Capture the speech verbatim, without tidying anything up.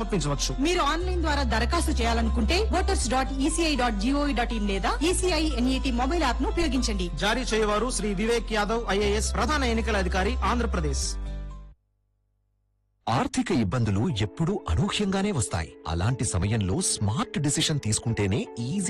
సమర్పించవచ్చు. మీరు ఆన్లైన్ ద్వారా దరఖాస్తు చేయాలనుకుంటే voters dot ECI dot GOV dot in లేదా ఈసీఐ ఎన్ఈటీ మొబైల్ యాప్ ను ఉపయోగించండి. జారీ చేయవారు శ్రీ వివేక్ యాదవ్ ఐఏఎస్, ప్రధాన ఎన్నికల అధికారి, ఆంధ్రప్రదేశ్. ఆర్థిక ఇబ్బందులు ఎప్పుడూ అనూహ్యంగానే వస్తాయి. అలాంటి సమయంలో స్మార్ట్ డిసిషన్ తీసుకుంటేనే ఈజీ